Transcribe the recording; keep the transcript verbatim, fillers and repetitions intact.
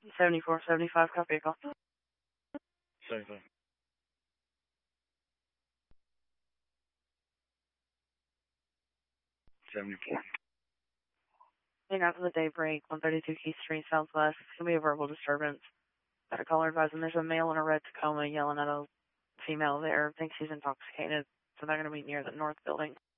seventy-four seventy-five, copy call. seventy-five. seventy-four. Heading out to the Daybreak, one thirty-two Keith Street, Southwest. It's going to be a verbal disturbance. Got a caller advising there's a male in a red Tacoma yelling at a female there. Thinks he's intoxicated, so they're going to meet near the north building.